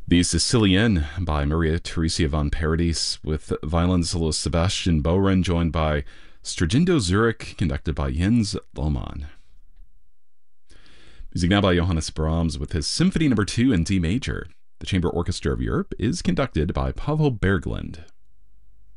The Sicilienne by Maria Theresia von Paradis, with violin soloist Sebastian Bohren, joined by Stragindo Zurich, conducted by Jens Lohmann. Music now by Johannes Brahms with his Symphony No. 2 in D major. The Chamber Orchestra of Europe is conducted by Pavel Berglund.